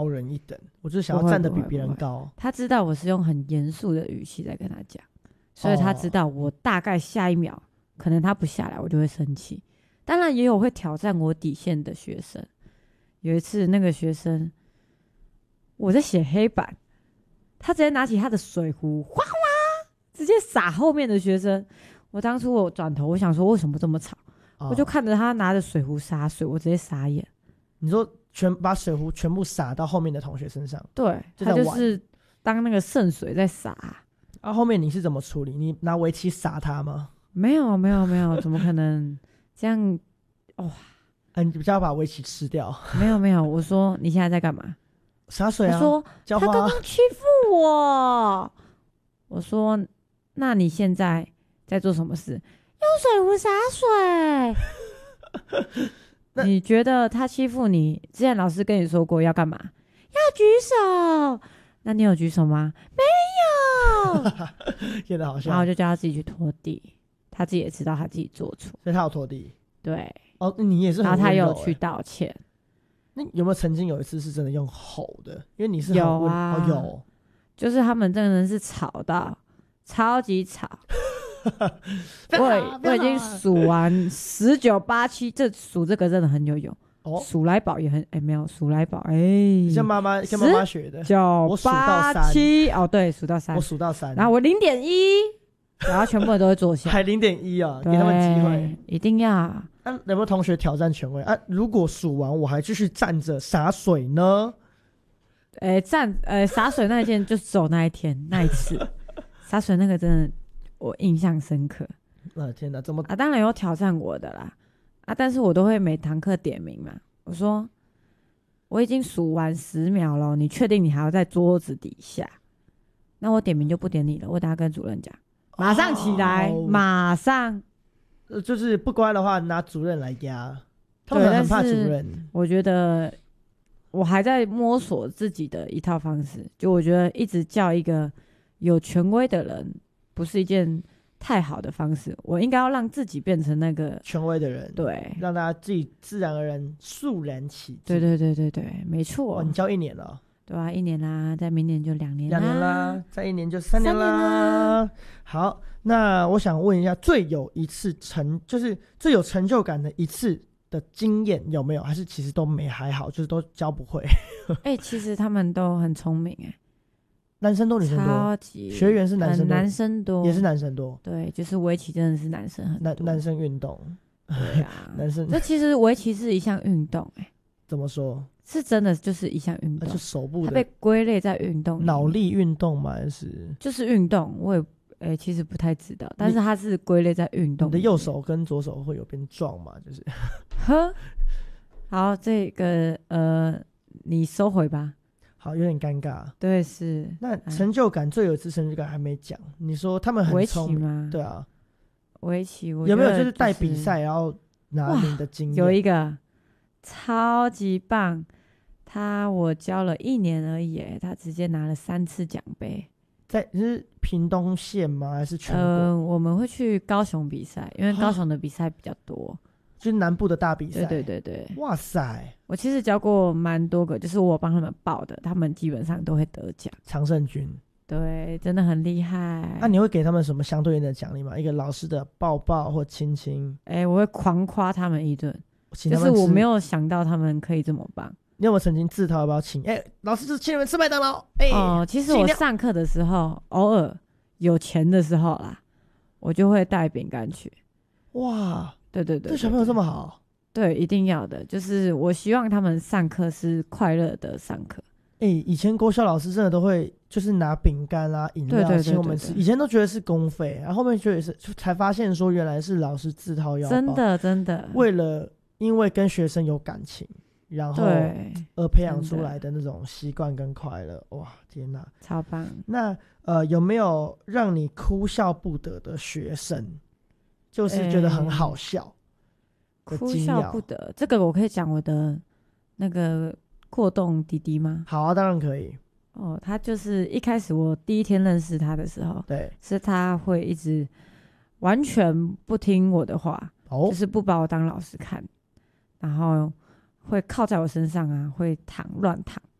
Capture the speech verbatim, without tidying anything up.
高人一等，我就是想要站得比别人高。 他知道我是用很严肃的语气在跟他讲，所以他知道我大概下一秒、哦、可能他不下来我就会生气。当然也有会挑战我底线的学生，有一次那个学生我在写黑板，他直接拿起他的水壶哗哗直接洒后面的学生。我当初我转头我想说为什么这么吵、哦、我就看着他拿着水壶洒水，我直接傻眼。 你说全把水壶全部洒到后面的同学身上？ 对，就他就是当那个圣水在洒。 啊，后面你是怎么处理？你拿围棋洒他吗？ 没有没有没有，怎么可能这样？哇、哦啊！你不要把围棋吃掉。 没有没有，我说你现在在干嘛？ 洒水啊。 他说他刚刚欺负我。我说那你现在在做什么事？用水壶洒水。你觉得他欺负你？之前老师跟你说过要干嘛？要举手。那你有举手吗？没有。 现在好像。 然后我就叫他自己去拖地，他自己也知道他自己做错， 所以他有拖地。 对。 哦，你也是很温柔。 然后他有去道歉。 那有没有曾经有一次是真的用吼的？因为你是很有啊、 哦，有， 就是他们真的是吵到超级吵。我我已经数完十九八七，这数这个真的很有用。哦，数来宝也很哎、欸，没有数来宝哎， 像妈妈跟妈妈学的。 九八七哦，对，数到三， 我数到三， 然后我零点一，然后全部人都会坐下， 还零点一啊，给他们机会， 一定要。 那、啊、有没有同学挑战权威啊？如果数完我还继续站着洒水呢？ 哎、欸，站呃洒水那一件就走那一天那一次，洒水那个真的我印象深刻。 啊天哪，怎么啊？当然有挑战我的啦，啊，但是我都会每堂课点名嘛。我说我已经数完十秒了，你确定你还要在桌子底下？那我点名就不点你了，我等下跟主任讲，马上起来，哦、马上。 呃，就是不乖的话，拿主任来压。他们很怕主任。 我觉得我还在摸索自己的一套方式，就我觉得一直叫一个有权威的人，不是一件太好的方式。我应该要让自己变成那个权威的人， 对， 让大家自己自然而然肃然起敬。 对对对对对，没错。 哦，你教一年了。 对啊，一年啦，再明年就两年啦， 两年啦，再一年就三年啦。三年啦。好，那我想问一下，最有一次成就是最有成就感的一次的经验有没有？还是其实都没还好，就是都教不会？ 哎、欸，其实他们都很聪明哎、欸， 男生多女生多？ 超级学员是男生多， 男生多也是男生多。 对，就是围棋真的是男生很多， 男男生运动。 对啊， 男生。 这其实围棋是一项运动哎、欸。 怎么说？ 是真的就是一项运动， 就手部的， 它被归类在运动， 脑力运动吗？还是就是运动？我也诶、欸，其实不太知道，但是它是归类在运动。 你的右手跟左手会有变壮吗？就是呵，好，这个呃，你收回吧。 好，有点尴尬。 对，是。 那成就感、哎、最有一次成就感还没讲，你说他们很聪明吗？对啊， 围棋、就是、 有没有就是带比赛然后拿名的经验？ 有一个。超级棒，他我教了一年而已，他直接拿了三次奖杯。 在是屏东县吗？还是全国？ 呃，我们会去高雄比赛，因为高雄的比赛比较多， 就是南部的大比赛。 对对对对。 哇塞！ 我其实教过蛮多个，就是我帮他们报的，他们基本上都会得奖。 常胜军。 对，真的很厉害。 那、啊、你会给他们什么相对应的奖励吗？一个老师的抱抱或亲亲？ 哎、欸，我会狂夸他们一顿。就是我没有想到他们可以这么棒。 你有没有曾经自掏腰包请？哎、欸，老师就请你们吃麦当劳。哎、欸， 哦，其实我上课的时候，偶尔有钱的时候啦，我就会带饼干去。 哇， 对对 对, 对, 对， 这小朋友这么好。 对，一定要的。就是我希望他们上课是快乐的上课。 哎、欸，以前国小老师真的都会就是拿饼干啊、饮料请我们吃，以前都觉得是公费，然后后面觉得是才发现说原来是老师自掏腰包， 真的真的为了。因为跟学生有感情，然后而培养出来的那种习惯跟快乐，哇，天哪， 超棒！ 那呃，有没有让你哭笑不得的学生？就是觉得很好笑、 欸、哭笑不得，这个我可以讲我的那个过动弟弟吗？ 好啊，当然可以。 哦，他就是一开始我第一天认识他的时候， 对， 是他会一直完全不听我的话，哦、就是不把我当老师看。然后会靠在我身上啊，会躺乱躺，